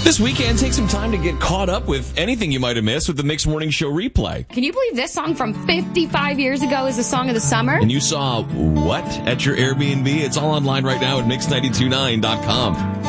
This weekend, take some time to get caught up with anything you might have missed with the Mix Morning Show replay. Can you believe this song from 55 years ago is the song of the summer? And you saw what at your Airbnb? It's all online right now at mix929.com.